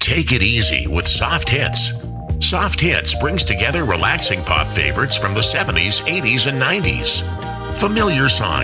Take it easy with Soft Hits. Soft Hits brings together relaxing pop favorites from the 70s, 80s, and 90s. Familiar songs